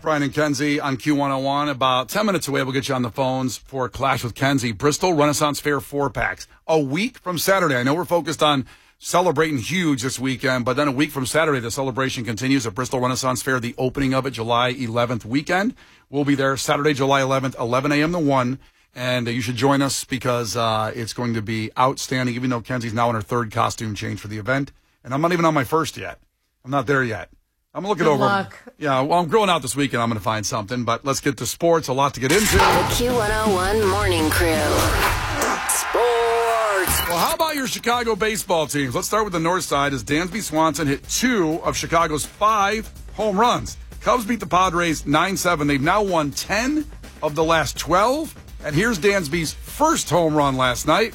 Brian and Kenzie on Q101. About 10 minutes away, we'll get you on the phones for Clash with Kenzie. Bristol Renaissance Fair 4-packs. A week from Saturday. I know we're focused on celebrating huge this weekend, but then a week from Saturday, the celebration continues at Bristol Renaissance Fair, the opening of it July 11th weekend. We'll be there Saturday, July 11th, 11 a.m. to 1, and you should join us because it's going to be outstanding, even though Kenzie's now in her third costume change for the event, and I'm not even on my first yet. I'm not there yet. I'm going to look it over. Luck. Yeah, well, I'm growing out this weekend. I'm going to find something, but let's get to sports. A lot to get into. The Q101 Morning Crew. Sports. Well, how about your Chicago baseball teams? Let's start with the north side as Dansby Swanson hit 2 of Chicago's 5 home runs. Cubs beat the Padres 9-7. They've now won 10 of the last 12. And here's Dansby's first home run last night.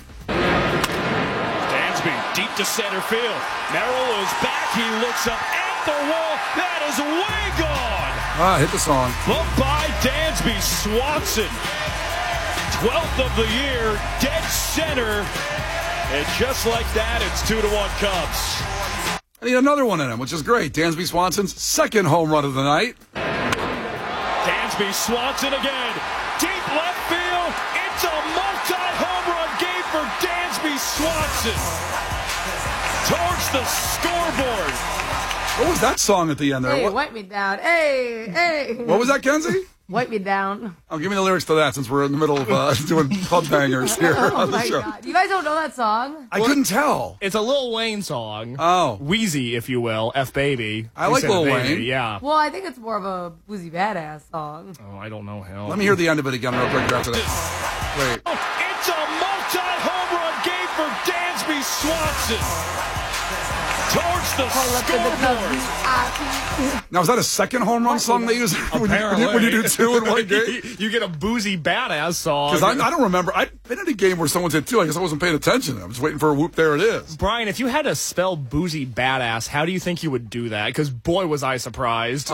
Dansby deep to center field. Merrill is back. He looks up at the wall. That is way gone. Hit the song. Bumped by Dansby Swanson. 12th of the year, dead center. And just like that, it's 2-1 Cubs. I need another one in him, which is great. Dansby Swanson's second home run of the night. Dansby Swanson again. Deep left field. It's a multi-home run game for Dansby Swanson. Towards the scoreboard. What was that song at the end there? Hey, What, wipe me down. Hey. what was that, Kenzie? Wipe me down. Oh, give me the lyrics to that since we're in the middle of doing club bangers here Oh, on the my show. God. You guys don't know that song? I couldn't tell. It's a Lil Wayne song. Oh. Wheezy, if you will. F-Baby. I like Instead of Lil Baby, Wayne. Yeah. Well, I think it's more of a Boozy Badass song. Oh, I don't know him. Let me hear the end of it again real quick after that. Wait. It's a multi-home run game for Dansby Swanson. Towards the scoreboard. Now, is that a second home run song they use Apparently. when you do 2 in one game? You get a Boozy Badass song. Because I don't remember. I've been in a game where someone did 2. I guess I wasn't paying attention. I was waiting for a whoop. There it is. Brian, if you had to spell Boozy Badass, how do you think you would do that? Because boy, was I surprised.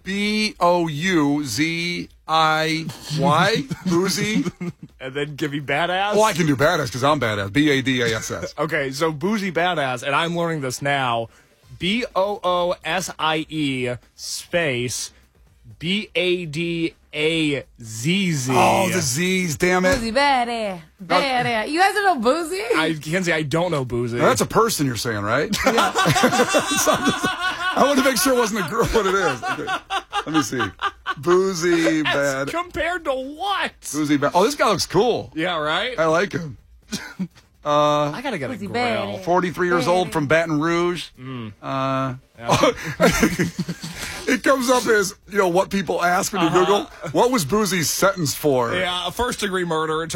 B-O-U-Z-I-Y. Boozy. And then give me Badass? Well, I can do badass because I'm badass. B-A-D-A-S-S. Okay, so Boozy Badass, and I'm learning this now. B-O-O-S-I-E space B-A-D-A-Z-Z. Oh, the Z's, damn it. Boozy Badass. Badass. You guys don't know Boozy? Kenzie, I don't know Boozy. Now, that's a person you're saying, right? Yeah. I wanted to make sure it wasn't a girl, what it is. Okay. Let me see. Boozy bad. Compared to what? Boozy bad. Oh, this guy looks cool. Yeah, right? I like him. I gotta get Boozy a grill. Badass. 43 years old from Baton Rouge. It comes up as, what people ask when you Google. What was Boozy's sentence for? Yeah, a first-degree murder.